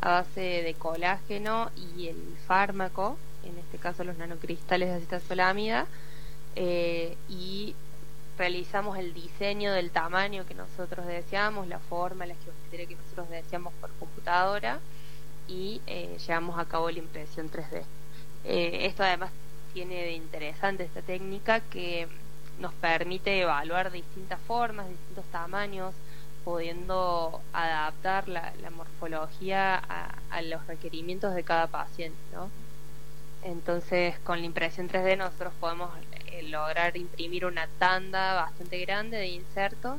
a base de colágeno y el fármaco, en este caso los nanocristales de acetazolamida, y realizamos el diseño del tamaño que nosotros deseamos, la forma, la geometría que nosotros deseamos por computadora, y llevamos a cabo la impresión 3D. Esto además tiene de interesante esta técnica que nos permite evaluar distintas formas, distintos tamaños, pudiendo adaptar la morfología a los requerimientos de cada paciente, ¿no? Entonces, con la impresión 3D nosotros podemos lograr imprimir una tanda bastante grande de insertos,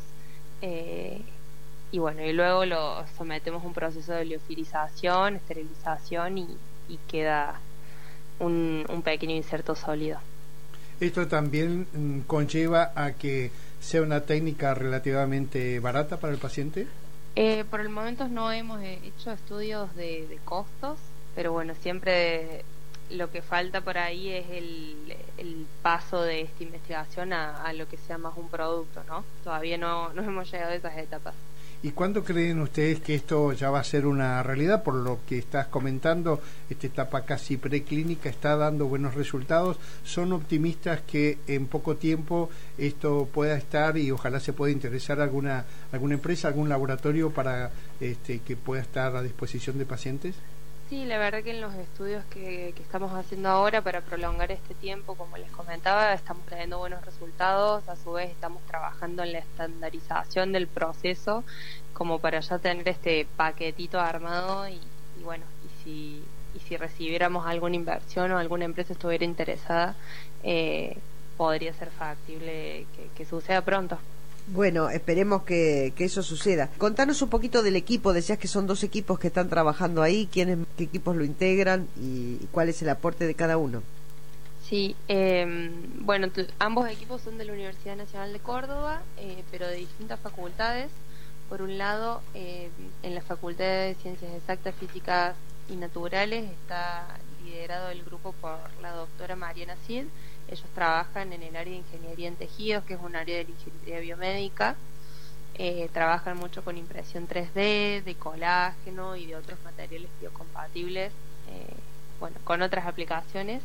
y bueno, y luego lo sometemos a un proceso de liofilización, esterilización, y queda un pequeño inserto sólido. Esto también conlleva a que sea una técnica relativamente barata para el paciente. Por el momento no hemos hecho estudios de costos, pero bueno, siempre lo que falta por ahí es el paso de esta investigación a lo que sea más un producto, ¿no? Todavía no hemos llegado a esas etapas. ¿Y cuándo creen ustedes que esto ya va a ser una realidad? Por lo que estás comentando, esta etapa casi preclínica está dando buenos resultados. ¿Son optimistas que en poco tiempo esto pueda estar y ojalá se pueda interesar alguna empresa, algún laboratorio para que pueda estar a disposición de pacientes? Sí, la verdad que en los estudios que estamos haciendo ahora para prolongar este tiempo, como les comentaba, estamos teniendo buenos resultados. A su vez estamos trabajando en la estandarización del proceso como para ya tener este paquetito armado, y bueno, y si recibiéramos alguna inversión o alguna empresa estuviera interesada, podría ser factible que suceda pronto. Bueno, esperemos que eso suceda. Contanos un poquito del equipo. Decías que son 2 equipos que están trabajando ahí. ¿Qué equipos lo integran y cuál es el aporte de cada uno? Sí, bueno, ambos equipos son de la Universidad Nacional de Córdoba, pero de distintas facultades. Por un lado, en la Facultad de Ciencias Exactas, Físicas y Naturales está liderado el grupo por la doctora Mariana Cid. Ellos trabajan en el área de ingeniería en tejidos, que es un área de la ingeniería biomédica. Trabajan mucho con impresión 3D, de colágeno y de otros materiales biocompatibles, bueno, con otras aplicaciones.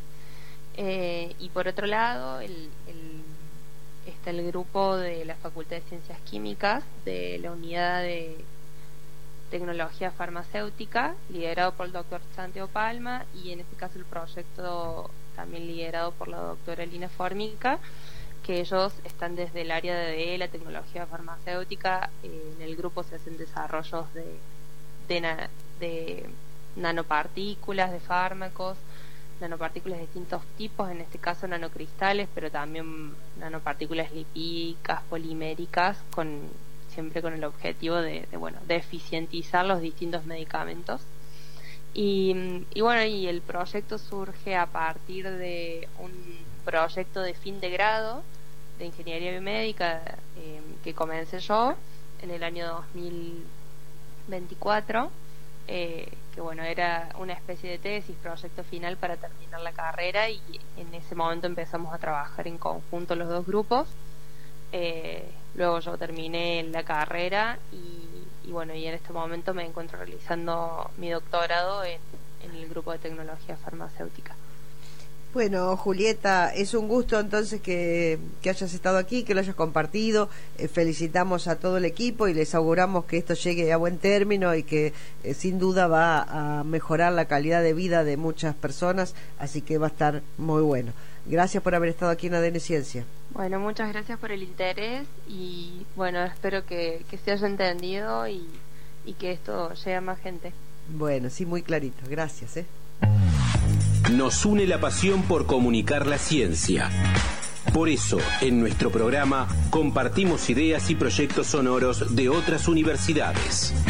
Y por otro lado, está el grupo de la Facultad de Ciencias Químicas, de la Unidad de Tecnología Farmacéutica, liderado por el doctor Santiago Palma, y en este caso el proyecto también liderado por la doctora Lina Formica, que ellos están desde el área de la tecnología farmacéutica. En el grupo se hacen desarrollos de nanopartículas, de fármacos, nanopartículas de distintos tipos, en este caso nanocristales, pero también nanopartículas lipídicas, poliméricas, siempre con el objetivo de eficientizar los distintos medicamentos. Y bueno, y el proyecto surge a partir de un proyecto de fin de grado de ingeniería biomédica que comencé yo en el año 2024, que bueno, era una especie de tesis, proyecto final para terminar la carrera, y en ese momento empezamos a trabajar en conjunto los 2 grupos. Luego yo terminé la carrera y bueno, y en este momento me encuentro realizando mi doctorado en el grupo de tecnología farmacéutica. Bueno, Julieta, es un gusto entonces que hayas estado aquí, que lo hayas compartido. Felicitamos a todo el equipo y les auguramos que esto llegue a buen término y que sin duda va a mejorar la calidad de vida de muchas personas, así que va a estar muy bueno. Gracias por haber estado aquí en ADN Ciencia. Bueno, muchas gracias por el interés y bueno, espero que se haya entendido y que esto llegue a más gente. Bueno, sí, muy clarito. Gracias. Nos une la pasión por comunicar la ciencia. Por eso, en nuestro programa compartimos ideas y proyectos sonoros de otras universidades.